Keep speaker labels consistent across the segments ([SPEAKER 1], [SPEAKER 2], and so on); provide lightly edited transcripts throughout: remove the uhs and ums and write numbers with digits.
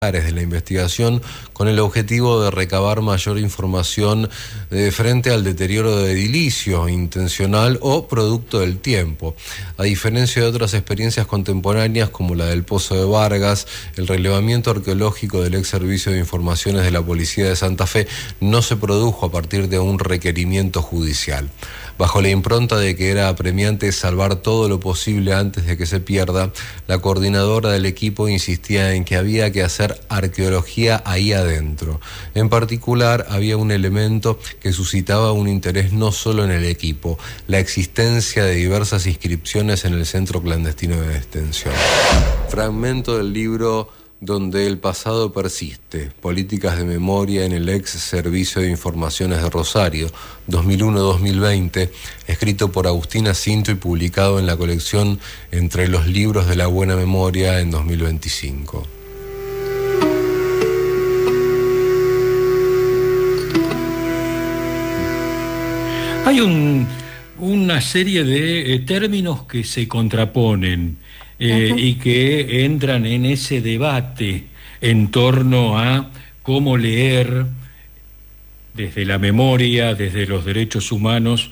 [SPEAKER 1] de la investigación con el objetivo de recabar mayor información frente al deterioro de edilicio intencional o producto del tiempo. A diferencia de otras experiencias contemporáneas como la del Pozo de Vargas, el relevamiento arqueológico del ex Servicio de Informaciones de la Policía de Santa Fe no se produjo a partir de un requerimiento judicial. Bajo la impronta de que era apremiante salvar todo lo posible antes de que se pierda, la coordinadora del equipo insistía en que había que hacer arqueología ahí adentro. En particular, había un elemento que suscitaba un interés no solo en el equipo, la existencia de diversas inscripciones en el centro clandestino de detención. Fragmento del libro Donde el pasado persiste, políticas de memoria en el ex Servicio de Informaciones de Rosario, 2001-2020, escrito por Agustina Cinto y publicado en la colección Entre los libros de la buena memoria en 2025.
[SPEAKER 2] Hay una serie de términos que se contraponen y que entran en ese debate en torno a cómo leer desde la memoria, desde los derechos humanos,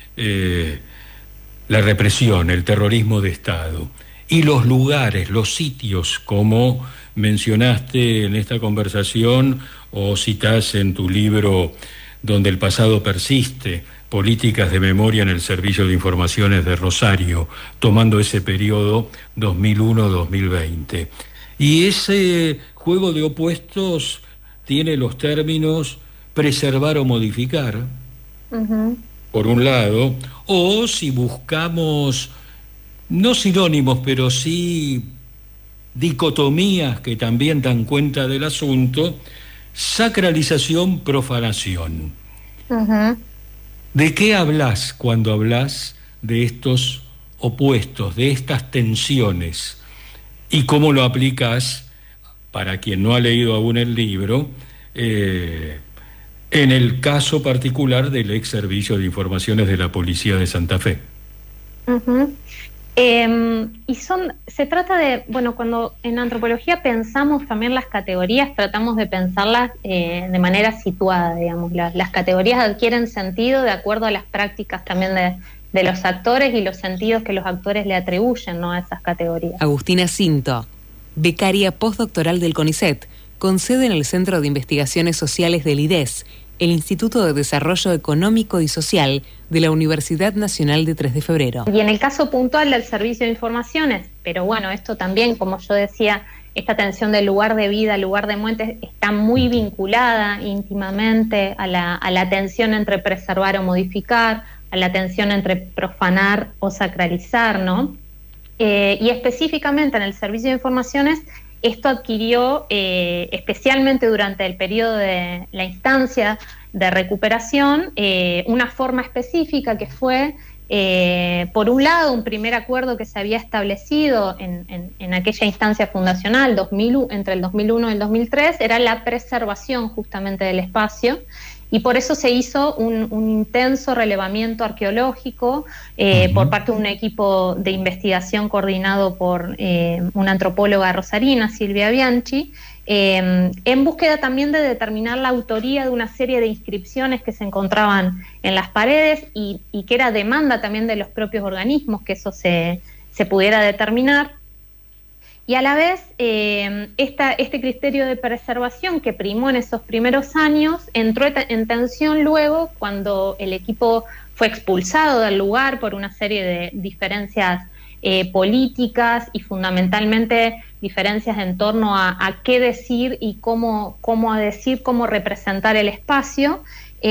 [SPEAKER 2] la represión, el terrorismo de Estado. Y los lugares, los sitios, como mencionaste en esta conversación o citás en tu libro Donde el pasado persiste, políticas de memoria en el Servicio de Informaciones de Rosario, tomando ese periodo 2001-2020. Y ese juego de opuestos tiene los términos preservar o modificar, por un lado, o si buscamos, no sinónimos, pero sí dicotomías que también dan cuenta del asunto, sacralización, profanación. ¿De qué hablas cuando hablas de estos opuestos, de estas tensiones? ¿Y cómo lo aplicas, para quien no ha leído aún el libro, en el caso particular del ex Servicio de Informaciones de la Policía de Santa Fe?
[SPEAKER 3] Se trata de, cuando en antropología pensamos también las categorías, tratamos de pensarlas de manera situada, digamos. Las categorías adquieren sentido de acuerdo a las prácticas también de los actores y los sentidos que los actores le atribuyen, ¿no?, a esas categorías.
[SPEAKER 4] Agustina Cinto, becaria postdoctoral del CONICET, con sede en el Centro de Investigaciones Sociales del IDES, el Instituto de Desarrollo Económico y Social de la Universidad Nacional de 3 de Febrero.
[SPEAKER 3] Y en el caso puntual del Servicio de Informaciones, pero bueno, esto también, como yo decía, esta tensión del lugar de vida, lugar de muerte, está muy vinculada íntimamente a la tensión entre preservar o modificar, a la tensión entre profanar o sacralizar, ¿no? Y específicamente en el Servicio de Informaciones, esto adquirió, especialmente durante el periodo de la instancia de recuperación, una forma específica que fue, por un lado, un primer acuerdo que se había establecido en aquella instancia fundacional, entre el 2001 y el 2003, era la preservación justamente del espacio, y por eso se hizo un intenso relevamiento arqueológico por parte de un equipo de investigación coordinado por una antropóloga rosarina, Silvia Bianchi, en búsqueda también de determinar la autoría de una serie de inscripciones que se encontraban en las paredes y que era demanda también de los propios organismos que eso se pudiera determinar. Y a la vez, este criterio de preservación que primó en esos primeros años entró en tensión luego cuando el equipo fue expulsado del lugar por una serie de diferencias políticas y fundamentalmente diferencias en torno a qué decir y cómo representar el espacio.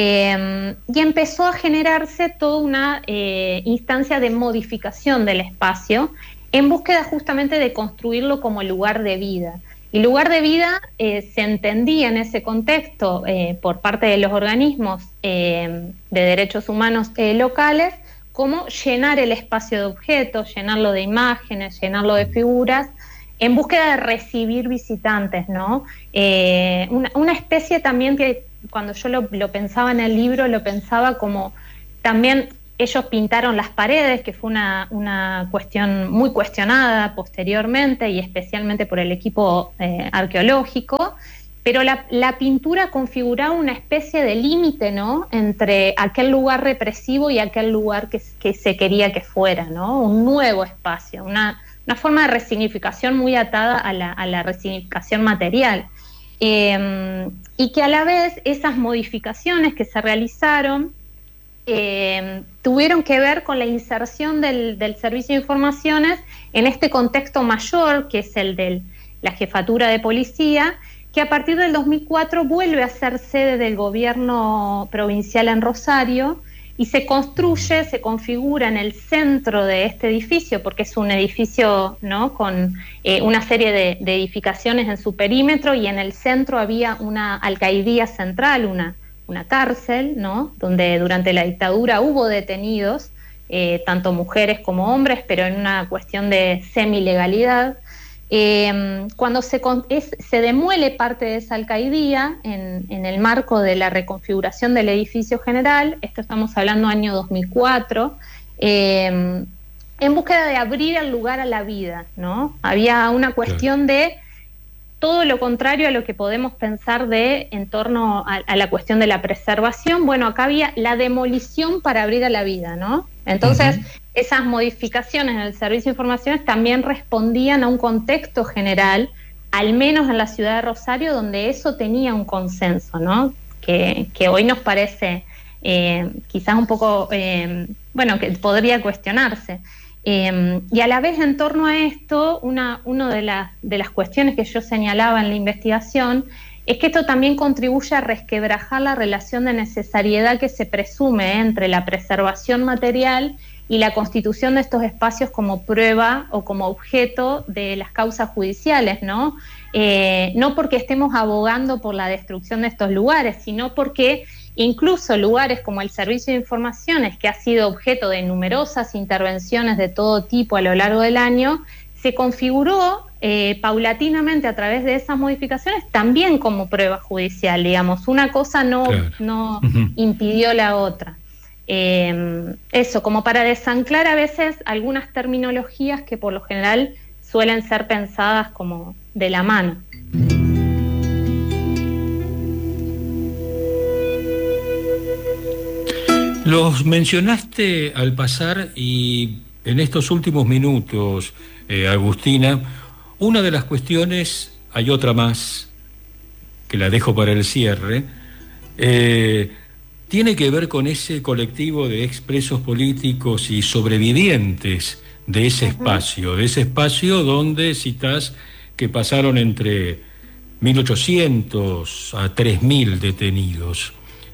[SPEAKER 3] Y empezó a generarse toda una instancia de modificación del espacio en búsqueda justamente de construirlo como lugar de vida. Y lugar de vida se entendía en ese contexto por parte de los organismos de derechos humanos locales como llenar el espacio de objetos, llenarlo de imágenes, llenarlo de figuras, en búsqueda de recibir visitantes, ¿no? Una especie también que cuando yo lo pensaba en el libro, lo pensaba como también Ellos pintaron las paredes, que fue una cuestión muy cuestionada posteriormente y especialmente por el equipo arqueológico, pero la pintura configuraba una especie de límite, ¿no?, entre aquel lugar represivo y aquel lugar que se quería que fuera, ¿no?, un nuevo espacio, una forma de resignificación muy atada a la resignificación material. Y que a la vez esas modificaciones que se realizaron tuvieron que ver con la inserción del Servicio de Informaciones en este contexto mayor, que es el de la Jefatura de Policía, que a partir del 2004 vuelve a ser sede del gobierno provincial en Rosario y se construye, se configura en el centro de este edificio, porque es un edificio, ¿no?, con una serie de edificaciones en su perímetro, y en el centro había una alcaidía central, una cárcel, ¿no?, donde durante la dictadura hubo detenidos, tanto mujeres como hombres, pero en una cuestión de semi-legalidad. Cuando se demuele parte de esa alcaidía en el marco de la reconfiguración del edificio general, esto estamos hablando año 2004, en búsqueda de abrir el lugar a la vida, ¿no? Había una cuestión de todo lo contrario a lo que podemos pensar en torno a la cuestión de la preservación. Bueno, acá había la demolición para abrir a la vida, ¿no? Entonces, esas modificaciones en el Servicio de Informaciones también respondían a un contexto general, al menos en la ciudad de Rosario, donde eso tenía un consenso, ¿no?, que hoy nos parece quizás un poco, bueno, que podría cuestionarse. Y a la vez, en torno a esto, una de las cuestiones que yo señalaba en la investigación es que esto también contribuye a resquebrajar la relación de necesariedad que se presume entre la preservación material y la constitución de estos espacios como prueba o como objeto de las causas judiciales, ¿no? No porque estemos abogando por la destrucción de estos lugares, sino porque incluso lugares como el Servicio de Informaciones, que ha sido objeto de numerosas intervenciones de todo tipo a lo largo del año, se configuró paulatinamente a través de esas modificaciones también como prueba judicial, digamos. Una cosa no impidió la otra. Eso, como para desanclar a veces algunas terminologías que por lo general suelen ser pensadas como de la mano.
[SPEAKER 2] Los mencionaste al pasar y en estos últimos minutos, Agustina, una de las cuestiones, hay otra más, que la dejo para el cierre, tiene que ver con ese colectivo de expresos políticos y sobrevivientes de ese espacio donde citás que pasaron entre 1.800 a 3.000 detenidos.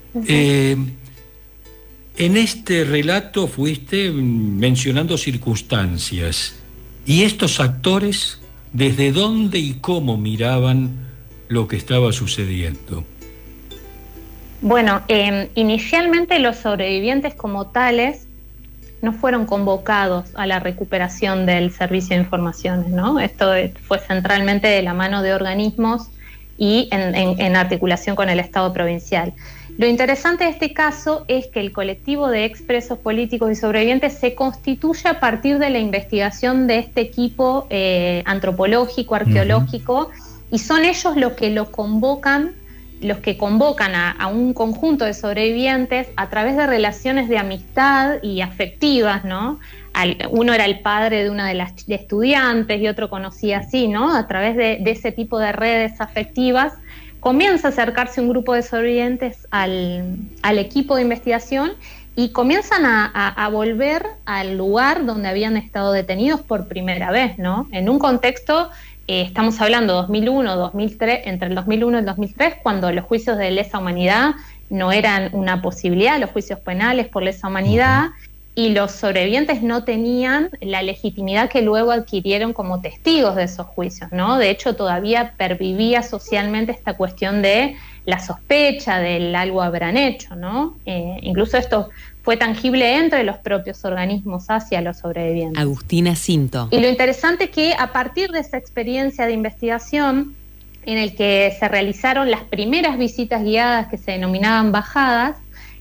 [SPEAKER 2] En este relato fuiste mencionando circunstancias, y estos actores, ¿desde dónde y cómo miraban lo que estaba sucediendo?
[SPEAKER 3] Bueno, inicialmente los sobrevivientes como tales no fueron convocados a la recuperación del Servicio de Informaciones, ¿no? Esto fue centralmente de la mano de organismos y en articulación con el Estado provincial. Lo interesante de este caso es que el colectivo de expresos políticos y sobrevivientes se constituye a partir de la investigación de este equipo antropológico, arqueológico, y son ellos los que convocan a un conjunto de sobrevivientes a través de relaciones de amistad y afectivas, ¿no? Uno era el padre de una de las estudiantes y otro conocía así, ¿no? A través de ese tipo de redes afectivas comienza a acercarse un grupo de sobrevivientes al equipo de investigación y comienzan a volver al lugar donde habían estado detenidos por primera vez, ¿no? En un contexto, estamos hablando 2001, 2003, entre el 2001 y el 2003, cuando los juicios de lesa humanidad no eran una posibilidad, los juicios penales por lesa humanidad, y los sobrevivientes no tenían la legitimidad que luego adquirieron como testigos de esos juicios, ¿no? De hecho, todavía pervivía socialmente esta cuestión de la sospecha del algo habrán hecho, ¿no? Incluso esto fue tangible entre los propios organismos hacia los sobrevivientes.
[SPEAKER 4] Agustina Cinto.
[SPEAKER 3] Y lo interesante es que a partir de esa experiencia de investigación, en el que se realizaron las primeras visitas guiadas que se denominaban bajadas,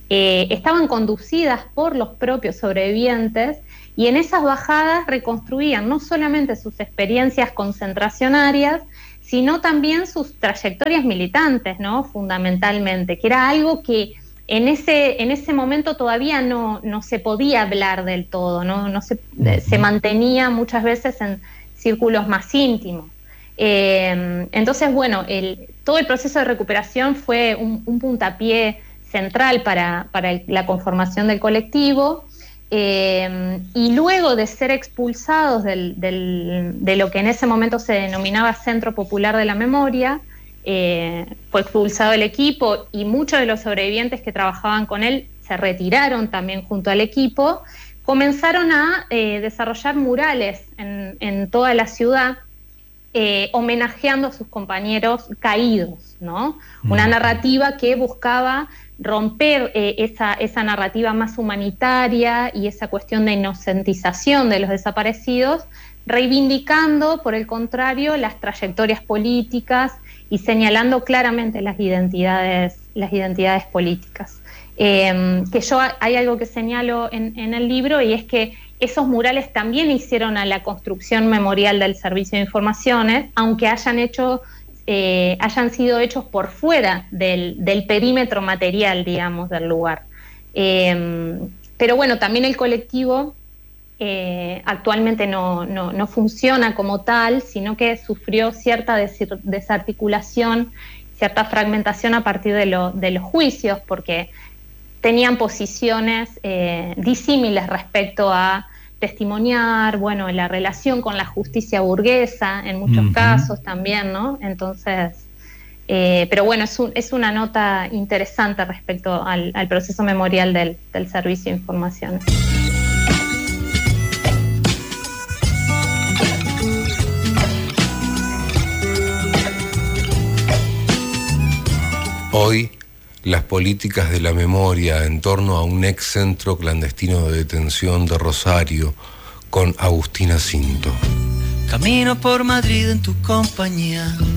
[SPEAKER 3] estaban conducidas por los propios sobrevivientes, y en esas bajadas reconstruían no solamente sus experiencias concentracionarias, sino también sus trayectorias militantes, ¿no? Fundamentalmente, que era algo que en ese momento todavía no se podía hablar del todo, ¿no? Se mantenía muchas veces en círculos más íntimos. Entonces, bueno, todo el proceso de recuperación fue un puntapié central para la conformación del colectivo, y luego de ser expulsados de lo que en ese momento se denominaba Centro Popular de la Memoria, fue expulsado el equipo, y muchos de los sobrevivientes que trabajaban con él se retiraron también junto al equipo. Comenzaron a desarrollar murales en toda la ciudad, homenajeando a sus compañeros caídos, ¿no? Una narrativa que buscaba romper esa narrativa más humanitaria y esa cuestión de inocentización de los desaparecidos, reivindicando, por el contrario, las trayectorias políticas y señalando claramente las identidades políticas. Hay algo que señalo en el libro, y es que esos murales también hicieron a la construcción memorial del Servicio de Informaciones, aunque hayan sido hechos por fuera del perímetro material, digamos, del lugar. Pero bueno, también el colectivo actualmente no funciona como tal, sino que sufrió cierta desarticulación, cierta fragmentación a partir de los juicios, porque tenían posiciones disímiles respecto a testimoniar, bueno, la relación con la justicia burguesa en muchos casos también, ¿no? Entonces, pero bueno, es una nota interesante respecto al proceso memorial del Servicio de Informaciones.
[SPEAKER 1] Hoy, las políticas de la memoria en torno a un ex centro clandestino de detención de Rosario, con Agustina Cinto.
[SPEAKER 5] Camino por Madrid en tu compañía.